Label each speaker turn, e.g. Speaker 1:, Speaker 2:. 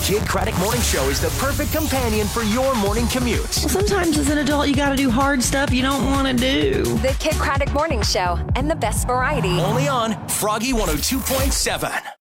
Speaker 1: Kid Craddock Morning Show is the perfect companion for your morning commute.
Speaker 2: Well, sometimes as an adult, you got to do hard stuff you don't want to do.
Speaker 3: The Kid Craddock Morning Show and the best variety.
Speaker 1: Only on Froggy 102.7.